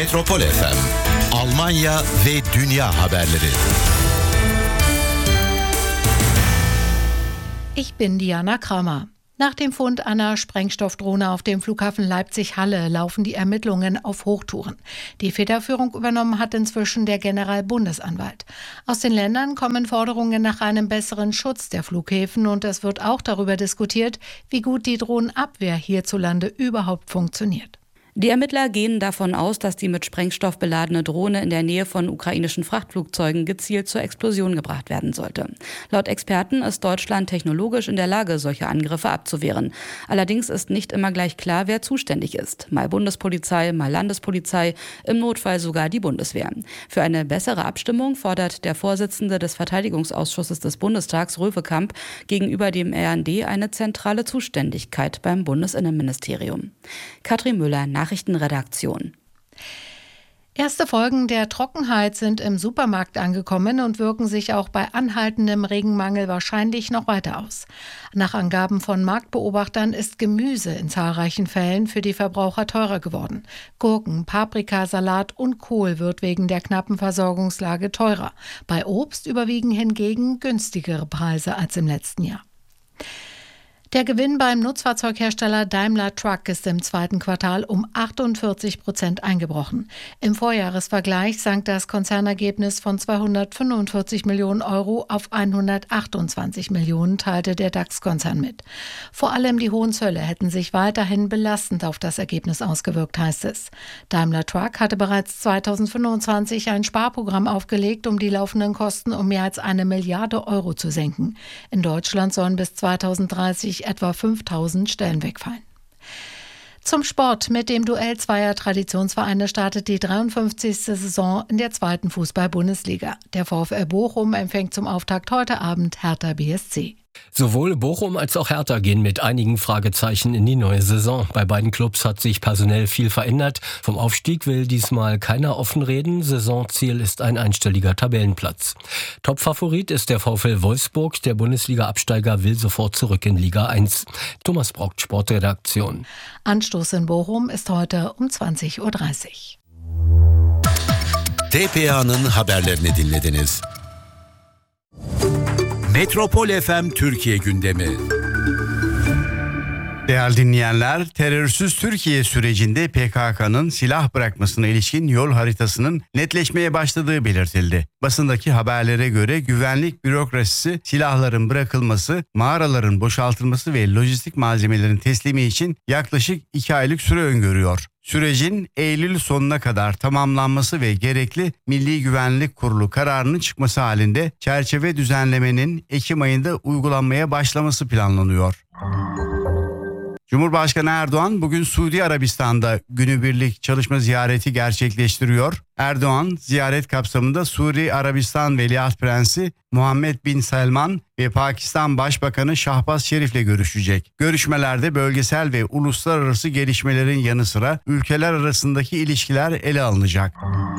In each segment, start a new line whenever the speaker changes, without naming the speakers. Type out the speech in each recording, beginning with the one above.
Metropol FM, Almanya ve dünya haberleri.
Ich bin Diana Kramer. Nach dem Fund einer Sprengstoffdrohne auf dem Flughafen Leipzig-Halle laufen die Ermittlungen auf Hochtouren. Die Federführung übernommen hat inzwischen der Generalbundesanwalt. Aus den Ländern kommen Forderungen nach einem besseren Schutz der Flughäfen und es wird auch darüber diskutiert, wie gut die Drohnenabwehr hierzulande überhaupt funktioniert.
Die Ermittler gehen davon aus, dass die mit Sprengstoff beladene Drohne in der Nähe von ukrainischen Frachtflugzeugen gezielt zur Explosion gebracht werden sollte. Laut Experten ist Deutschland technologisch in der Lage, solche Angriffe abzuwehren. Allerdings ist nicht immer gleich klar, wer zuständig ist. Mal Bundespolizei, mal Landespolizei, im Notfall sogar die Bundeswehr. Für eine bessere Abstimmung fordert der Vorsitzende des Verteidigungsausschusses des Bundestags, Röwekamp, gegenüber dem RND eine zentrale Zuständigkeit beim Bundesinnenministerium. Katrin Müller, Nachrichtenredaktion.
Erste Folgen der Trockenheit sind im Supermarkt angekommen und wirken sich auch bei anhaltendem Regenmangel wahrscheinlich noch weiter aus. Nach Angaben von Marktbeobachtern ist Gemüse in zahlreichen Fällen für die Verbraucher teurer geworden. Gurken, Paprika, Salat und Kohl wird wegen der knappen Versorgungslage teurer. Bei Obst überwiegen hingegen günstigere Preise als im letzten Jahr. Der Gewinn beim Nutzfahrzeughersteller Daimler Truck ist im zweiten Quartal um 48% eingebrochen. Im Vorjahresvergleich sank das Konzernergebnis von 245 Millionen Euro auf 128 Millionen, teilte der DAX-Konzern mit. Vor allem die hohen Zölle hätten sich weiterhin belastend auf das Ergebnis ausgewirkt, heißt es. Daimler Truck hatte bereits 2025 ein Sparprogramm aufgelegt, um die laufenden Kosten um mehr als 1 Milliarde Euro zu senken. In Deutschland sollen bis 2030 etwa 5000 Stellen wegfallen. Zum Sport. Mit dem Duell zweier Traditionsvereine startet die 53. Saison in der zweiten Fußball-Bundesliga. Der VfL Bochum empfängt zum Auftakt heute Abend Hertha BSC.
Sowohl Bochum als auch Hertha gehen mit einigen Fragezeichen in die neue Saison. Bei beiden Clubs hat sich personell viel verändert. Vom Aufstieg will diesmal keiner offen reden. Saisonziel ist ein einstelliger Tabellenplatz. Topfavorit ist der VfL Wolfsburg. Der Bundesliga-Absteiger will sofort zurück in Liga 1. Thomas Brockt, Sportredaktion.
Anstoß in Bochum ist heute um 20.30 Uhr.
TPA'nın haberlerini dinlediniz. Metropol FM Türkiye gündemi.
Değerli dinleyenler, terörsüz Türkiye sürecinde PKK'nın silah bırakmasına ilişkin yol haritasının netleşmeye başladığı belirtildi. Basındaki haberlere göre güvenlik bürokrasisi silahların bırakılması, mağaraların boşaltılması ve lojistik malzemelerin teslimi için yaklaşık 2 aylık süre öngörüyor. Sürecin Eylül sonuna kadar tamamlanması ve gerekli Milli Güvenlik Kurulu kararının çıkması halinde çerçeve düzenlemenin Ekim ayında uygulanmaya başlaması planlanıyor. Cumhurbaşkanı Erdoğan bugün Suudi Arabistan'da günübirlik çalışma ziyareti gerçekleştiriyor. Erdoğan ziyaret kapsamında Suudi Arabistan Veliaht Prensi Muhammed Bin Selman ve Pakistan Başbakanı Şahbaz Şerif'le görüşecek. Görüşmelerde bölgesel ve uluslararası gelişmelerin yanı sıra ülkeler arasındaki ilişkiler ele alınacak.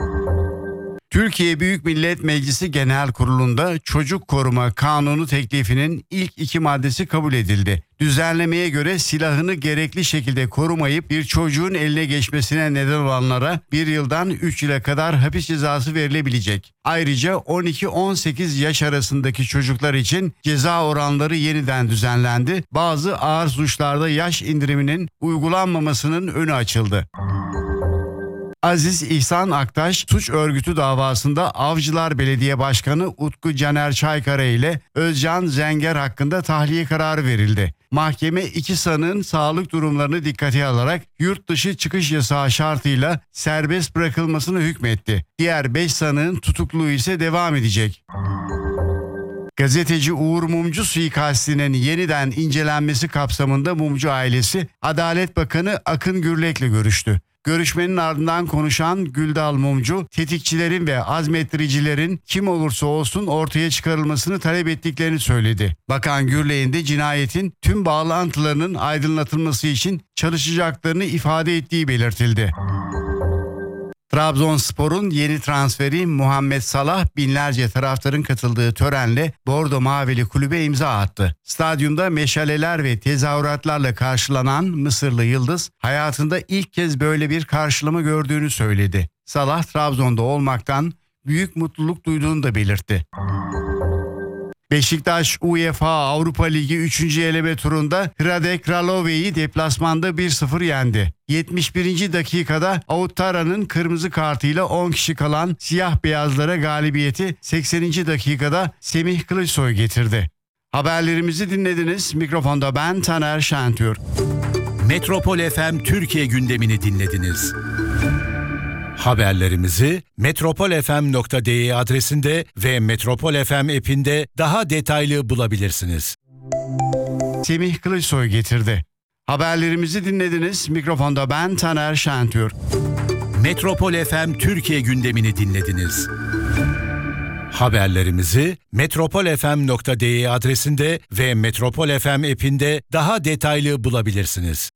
Türkiye Büyük Millet Meclisi Genel Kurulu'nda Çocuk Koruma Kanunu teklifinin ilk 2 maddesi kabul edildi. Düzenlemeye göre silahını gerekli şekilde korumayıp bir çocuğun eline geçmesine neden olanlara 1 yıldan 3 yıla kadar hapis cezası verilebilecek. Ayrıca 12-18 yaş arasındaki çocuklar için ceza oranları yeniden düzenlendi. Bazı ağır suçlarda yaş indiriminin uygulanmamasının önü açıldı. Aziz İhsan Aktaş suç örgütü davasında Avcılar Belediye Başkanı Utku Caner Çaykara ile Özcan Zenger hakkında tahliye kararı verildi. Mahkeme 2 sanığın sağlık durumlarını dikkate alarak yurt dışı çıkış yasağı şartıyla serbest bırakılmasını hükmetti. Diğer 5 sanığın tutukluluğu ise devam edecek. Gazeteci Uğur Mumcu suikastinin yeniden incelenmesi kapsamında Mumcu ailesi Adalet Bakanı Akın Gürlek'le görüştü. Görüşmenin ardından konuşan Güldal Mumcu, tetikçilerin ve azmettiricilerin kim olursa olsun ortaya çıkarılmasını talep ettiklerini söyledi. Bakan Gürlek'in de cinayetin tüm bağlantılarının aydınlatılması için çalışacaklarını ifade ettiği belirtildi. Trabzonspor'un yeni transferi Muhammed Salah binlerce taraftarın katıldığı törenle Bordo Mavili kulübe imza attı. Stadyumda meşaleler ve tezahüratlarla karşılanan Mısırlı yıldız hayatında ilk kez böyle bir karşılama gördüğünü söyledi. Salah Trabzon'da olmaktan büyük mutluluk duyduğunu da belirtti. Beşiktaş UEFA Avrupa Ligi 3. eleme turunda Hradec Kralove'yi deplasmanda 1-0 yendi. 71. dakikada Outara'nın kırmızı kartıyla 10 kişi kalan siyah beyazlara galibiyeti 80. dakikada Semih Kılıçsoy getirdi. Haberlerimizi dinlediniz. Mikrofonda ben Taner Şentürk.
Metropol FM Türkiye gündemini dinlediniz. Haberlerimizi metropolfm.de adresinde ve Metropol FM app'inde daha detaylı bulabilirsiniz.
Semih Kılıçsoy getirdi. Haberlerimizi dinlediniz. Mikrofonda ben Taner Şentürk.
Metropol FM Türkiye gündemini dinlediniz. Haberlerimizi metropolfm.de adresinde ve Metropol FM app'inde daha detaylı bulabilirsiniz.